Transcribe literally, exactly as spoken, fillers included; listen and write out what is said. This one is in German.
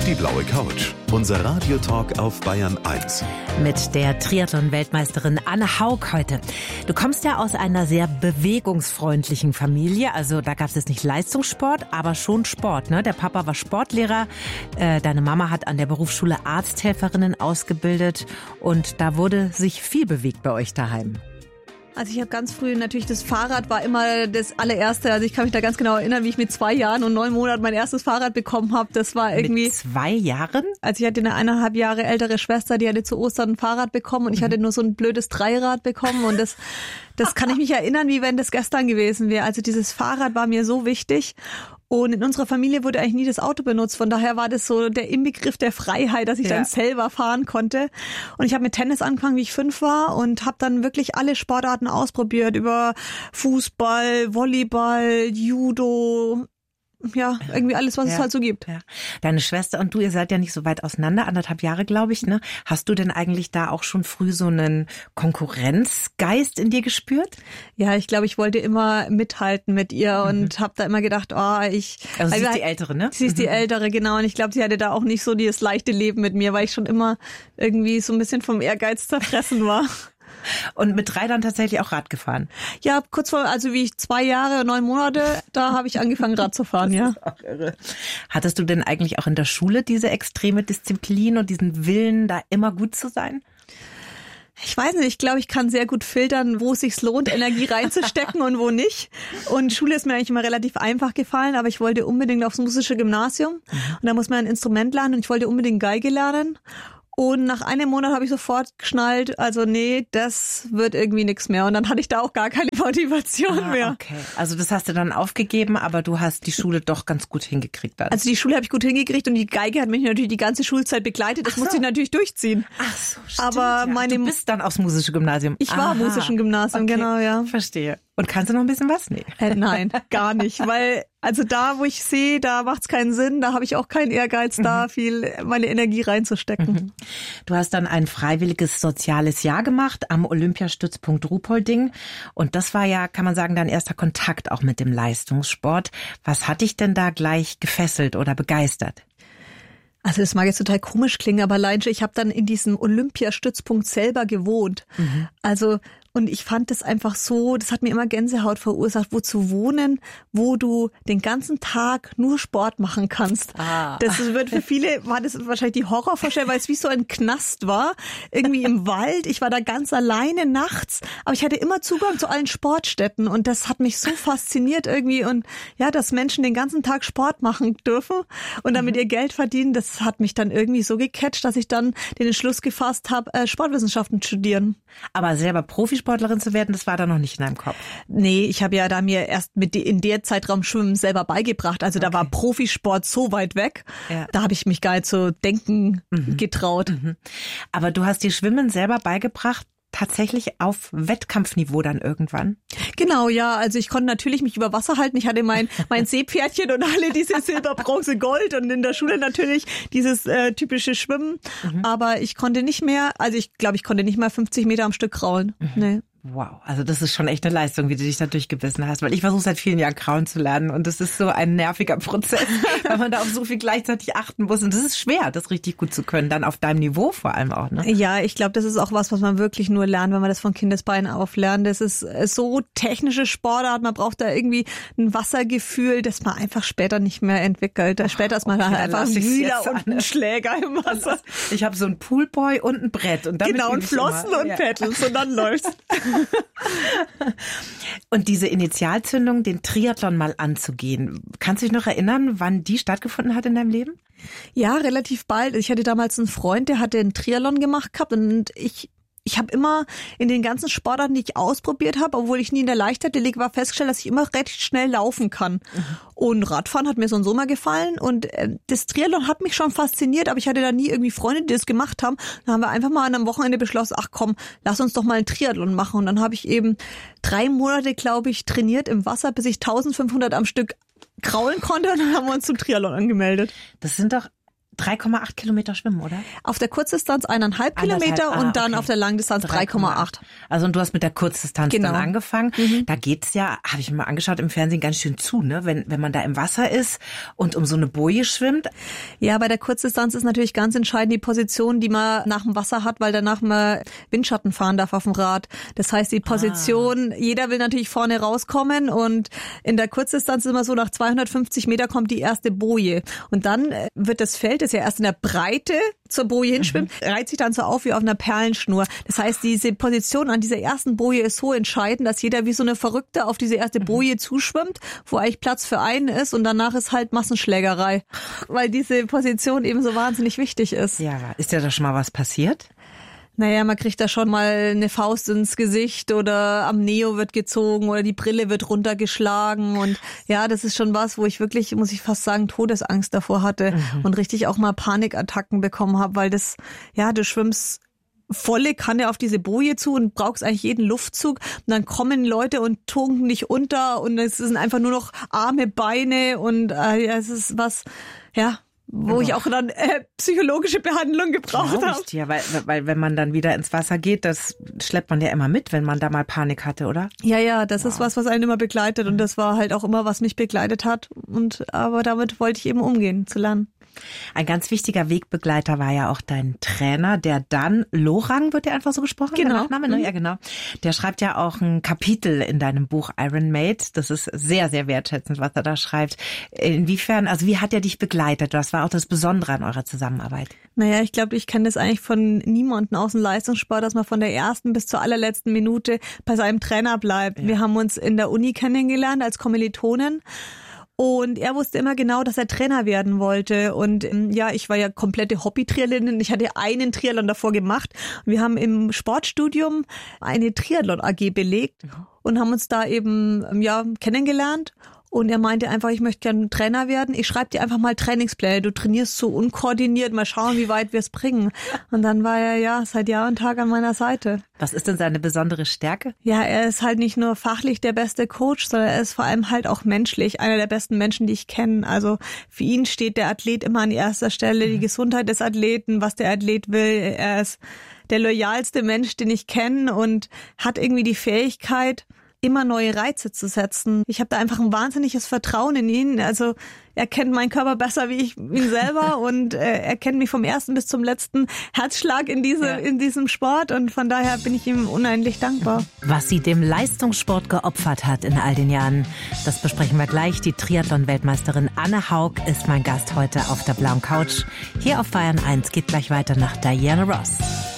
Die blaue Couch. Unser Radiotalk auf Bayern eins. Mit der Triathlon-Weltmeisterin Anne Haug heute. Du kommst ja aus einer sehr bewegungsfreundlichen Familie. Also da gab es jetzt nicht Leistungssport, aber schon Sport. Ne? Der Papa war Sportlehrer. Äh, deine Mama hat an der Berufsschule Arzthelferinnen ausgebildet. Und da wurde sich viel bewegt bei euch daheim. Also ich habe ganz früh natürlich, das Fahrrad war immer das allererste. Also ich kann mich da ganz genau erinnern, wie ich mit zwei Jahren und neun Monaten mein erstes Fahrrad bekommen habe. Das war irgendwie... Mit zwei Jahren? Also ich hatte eine eineinhalb Jahre ältere Schwester, die hatte zu Ostern ein Fahrrad bekommen und ich hatte nur so ein blödes Dreirad bekommen und das, das kann ich mich erinnern, wie wenn das gestern gewesen wäre. Also dieses Fahrrad war mir so wichtig. Und in unserer Familie wurde eigentlich nie das Auto benutzt. Von daher war das so der Inbegriff der Freiheit, dass ich ja. dann selber fahren konnte. Und ich habe mit Tennis angefangen, wie ich fünf war und habe dann wirklich alle Sportarten ausprobiert. Über Fußball, Volleyball, Judo, ja, irgendwie alles, was ja. es halt so gibt. Ja. Deine Schwester und du, ihr seid ja nicht so weit auseinander, anderthalb Jahre, glaube ich, ne? Hast du denn eigentlich da auch schon früh so einen Konkurrenzgeist in dir gespürt? Ja, ich glaube, ich wollte immer mithalten mit ihr mhm. und habe da immer gedacht, oh, ich... Also sie ist die Ältere, ne? Sie ist die Ältere, genau. Und ich glaube, sie hatte da auch nicht so dieses leichte Leben mit mir, weil ich schon immer irgendwie so ein bisschen vom Ehrgeiz zerfressen war. Und mit drei dann tatsächlich auch Rad gefahren? Ja, kurz vor, also wie ich zwei Jahre, neun Monate, da habe ich angefangen Rad zu fahren, ja. Auch irre. Hattest du denn eigentlich auch in der Schule diese extreme Disziplin und diesen Willen, da immer gut zu sein? Ich weiß nicht, ich glaube, ich kann sehr gut filtern, wo es sich lohnt, Energie reinzustecken und wo nicht. Und Schule ist mir eigentlich immer relativ einfach gefallen, aber ich wollte unbedingt aufs musische Gymnasium. Mhm. Und da muss man ein Instrument lernen und ich wollte unbedingt Geige lernen. Und nach einem Monat habe ich sofort geschnallt, also nee, das wird irgendwie nichts mehr. Und dann hatte ich da auch gar keine Motivation ah, mehr. Okay, also das hast du dann aufgegeben, aber du hast die Schule doch ganz gut hingekriegt dann. Also die Schule habe ich gut hingekriegt und die Geige hat mich natürlich die ganze Schulzeit begleitet. Das Ach so. musste ich natürlich durchziehen. Ach so, stimmt. Aber meine, du bist dann aufs musische Gymnasium. Ich war am musischen Gymnasium, okay. genau, ja. Verstehe. Und kannst du noch ein bisschen was? Nee. Äh, nein, gar nicht, weil also da, wo ich sehe, da macht's keinen Sinn, da habe ich auch keinen Ehrgeiz, mhm. da viel meine Energie reinzustecken. Mhm. Du hast dann ein freiwilliges soziales Jahr gemacht am Olympiastützpunkt Ruhpolding und das war ja, kann man sagen, dein erster Kontakt auch mit dem Leistungssport. Was hat dich denn da gleich gefesselt oder begeistert? Also das mag jetzt total komisch klingen, aber allein schon, ich habe dann in diesem Olympiastützpunkt selber gewohnt. Mhm. Also und ich fand das einfach so, das hat mir immer Gänsehaut verursacht, wo zu wohnen, wo du den ganzen Tag nur Sport machen kannst. Ah. Das wird für viele, war das wahrscheinlich die Horrorvorstellung, weil es wie so ein Knast war, irgendwie im Wald. Ich war da ganz alleine nachts, aber ich hatte immer Zugang zu allen Sportstätten und das hat mich so fasziniert irgendwie und ja, dass Menschen den ganzen Tag Sport machen dürfen und damit mhm. ihr Geld verdienen, das hat mich dann irgendwie so gecatcht, dass ich dann den Entschluss gefasst habe, äh, Sportwissenschaften zu studieren. Aber selber Profisportlerin zu werden, das war da noch nicht in deinem Kopf? Nee, ich habe ja da mir erst mit in der Zeitraum Schwimmen selber beigebracht. Also okay. da war Profisport so weit weg. Ja. Da habe ich mich gar nicht zu denken mhm. getraut. Mhm. Aber du hast dir Schwimmen selber beigebracht, tatsächlich auf Wettkampfniveau dann irgendwann? Genau, ja. Also ich konnte natürlich mich über Wasser halten. Ich hatte mein mein Seepferdchen und alle diese Silber, Bronze, Gold und in der Schule natürlich dieses äh, typische Schwimmen. Mhm. Aber ich konnte nicht mehr, also ich glaube, ich konnte nicht mal fünfzig Meter am Stück kraulen. Mhm. Nee. Wow, also das ist schon echt eine Leistung, wie du dich da durchgebissen hast, weil ich versuche seit vielen Jahren Krauen zu lernen und das ist so ein nerviger Prozess, weil man da auf so viel gleichzeitig achten muss und das ist schwer, das richtig gut zu können, dann auf deinem Niveau vor allem auch, ne? Ja, ich glaube, das ist auch was, was man wirklich nur lernt, wenn man das von Kindesbeinen auf lernt. Das ist so technische Sportart, man braucht da irgendwie ein Wassergefühl, das man einfach später nicht mehr entwickelt. Später ist man okay, dann einfach ein Wieler und ein Schläger im Wasser. Ich habe so einen Poolboy und ein Brett und damit genau, und Flossen immer. Und ja. Paddles und dann läuft's. Und diese Initialzündung, den Triathlon mal anzugehen, kannst du dich noch erinnern, wann die stattgefunden hat in deinem Leben? Ja, relativ bald. Ich hatte damals einen Freund, der hatte einen Triathlon gemacht gehabt und ich Ich habe immer in den ganzen Sportarten, die ich ausprobiert habe, obwohl ich nie in der Leichtathletik war, festgestellt, dass ich immer recht schnell laufen kann. Mhm. Und Radfahren hat mir so und so mal gefallen. Und das Triathlon hat mich schon fasziniert, aber ich hatte da nie irgendwie Freunde, die das gemacht haben. Dann haben wir einfach mal an einem Wochenende beschlossen, ach komm, lass uns doch mal einen Triathlon machen. Und dann habe ich eben drei Monate, glaube ich, trainiert im Wasser, bis ich eintausendfünfhundert am Stück kraulen konnte. Und dann haben wir uns zum Triathlon angemeldet. Das sind doch drei Komma acht Kilometer schwimmen, oder? Auf der Kurzdistanz eineinhalb Kilometer ah, und dann okay. auf der Langdistanz drei Komma acht. Also und du hast mit der Kurzdistanz genau. dann angefangen. Mhm. Da geht's ja, habe ich mir mal angeschaut, im Fernsehen ganz schön zu, ne? Wenn, wenn man da im Wasser ist und um so eine Boje schwimmt. Ja, bei der Kurzdistanz ist natürlich ganz entscheidend die Position, die man nach dem Wasser hat, weil danach man Windschatten fahren darf auf dem Rad. Das heißt, die Position, ah. jeder will natürlich vorne rauskommen und in der Kurzdistanz ist immer so, nach zweihundertfünfzig Meter kommt die erste Boje. Und dann wird das Feld, das ja erst in der Breite zur Boje hinschwimmt, mhm. reiht sich dann so auf wie auf einer Perlenschnur. Das heißt, diese Position an dieser ersten Boje ist so entscheidend, dass jeder wie so eine Verrückte auf diese erste Boje zuschwimmt, wo eigentlich Platz für einen ist und danach ist halt Massenschlägerei, weil diese Position eben so wahnsinnig wichtig ist. Ja, ist dir da schon mal was passiert? Naja, man kriegt da schon mal eine Faust ins Gesicht oder am Neo wird gezogen oder die Brille wird runtergeschlagen und ja, das ist schon was, wo ich wirklich, muss ich fast sagen, Todesangst davor hatte mhm. und richtig auch mal Panikattacken bekommen habe, weil das, ja, du schwimmst volle Kanne auf diese Boje zu und brauchst eigentlich jeden Luftzug und dann kommen Leute und tunken dich unter und es sind einfach nur noch Arme, Beine und äh, ja, es ist was, ja, wo ich auch dann äh, psychologische Behandlung gebraucht habe. Ja, weil, weil wenn man dann wieder ins Wasser geht, das schleppt man ja immer mit, wenn man da mal Panik hatte, oder? Ja, ja, das wow. ist was, was einen immer begleitet und das war halt auch immer, was mich begleitet hat. Und aber damit wollte ich eben umgehen, zu lernen. Ein ganz wichtiger Wegbegleiter war ja auch dein Trainer, der Dan Lorang, wird der einfach so gesprochen? Genau. Der Nachname, ne? Ja, genau. Der schreibt ja auch ein Kapitel in deinem Buch Iron Mate. Das ist sehr, sehr wertschätzend, was er da schreibt. Inwiefern, also wie hat er dich begleitet? Das war auch das Besondere an eurer Zusammenarbeit. Naja, ich glaube, ich kenne das eigentlich von niemandem aus dem Leistungssport, dass man von der ersten bis zur allerletzten Minute bei seinem Trainer bleibt. Ja. Wir haben uns in der Uni kennengelernt als Kommilitonen. Und er wusste immer genau, dass er Trainer werden wollte. Und ja, ich war ja komplette Hobby-Triathletin. Ich hatte einen Triathlon davor gemacht. Wir haben im Sportstudium eine Triathlon-A G belegt und haben uns da eben ja kennengelernt. Und er meinte einfach, ich möchte gerne Trainer werden. Ich schreibe dir einfach mal Trainingspläne. Du trainierst so unkoordiniert. Mal schauen, wie weit wir es bringen. Und dann war er ja seit Jahr und Tag an meiner Seite. Was ist denn seine besondere Stärke? Ja, er ist halt nicht nur fachlich der beste Coach, sondern er ist vor allem halt auch menschlich. Einer der besten Menschen, die ich kenne. Also für ihn steht der Athlet immer an erster Stelle. Die Gesundheit des Athleten, was der Athlet will. Er ist der loyalste Mensch, den ich kenne und hat irgendwie die Fähigkeit, immer neue Reize zu setzen. Ich habe da einfach ein wahnsinniges Vertrauen in ihn. Also er kennt meinen Körper besser wie ich ihn selber und äh, er kennt mich vom ersten bis zum letzten Herzschlag in diese ja. in diesem Sport und von daher bin ich ihm unendlich dankbar. Was sie dem Leistungssport geopfert hat in all den Jahren, das besprechen wir gleich. Die Triathlon-Weltmeisterin Anne Haug ist mein Gast heute auf der blauen Couch. Hier auf Bayern eins geht gleich weiter nach Diana Ross.